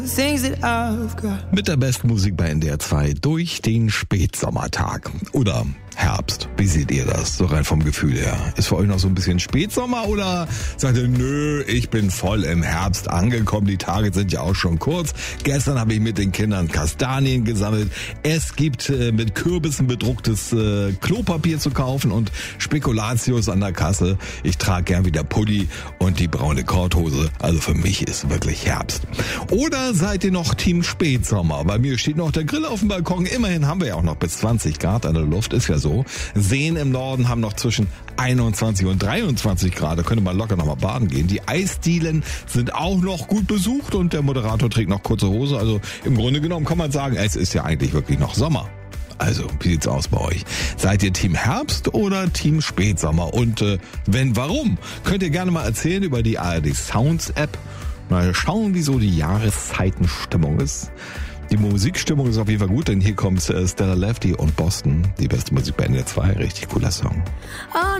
Mit der besten Musik bei NDR 2 durch den Spätsommertag. Oder Herbst. Wie seht ihr das? So rein vom Gefühl her. Ist für euch noch so ein bisschen Spätsommer oder sagt ihr, nö, ich bin voll im Herbst angekommen. Die Tage sind ja auch schon kurz. Gestern habe ich mit den Kindern Kastanien gesammelt. Es gibt mit Kürbissen bedrucktes Klopapier zu kaufen und Spekulatius an der Kasse. Ich trage gern wieder Pulli und die braune Korthose. Also für mich ist wirklich Herbst. Oder seid ihr noch Team Spätsommer? Bei mir steht noch der Grill auf dem Balkon. Immerhin haben wir ja auch noch bis 20 Grad an der Luft. Ist ja so. Seen im Norden haben noch zwischen 21 und 23 Grad. Da könnte man locker noch mal baden gehen. Die Eisdielen sind auch noch gut besucht und der Moderator trägt noch kurze Hose. Also im Grunde genommen kann man sagen, es ist ja eigentlich wirklich noch Sommer. Also, wie sieht's aus bei euch? Seid ihr Team Herbst oder Team Spätsommer? Und wenn, warum? Könnt ihr gerne mal erzählen über die ARD Sounds App. Mal schauen, wie so die Jahreszeitenstimmung ist. Die Musikstimmung ist auf jeden Fall gut, denn hier kommt Stella Lefty und Boston. Die beste Musik bei NDR 2. Richtig cooler Song.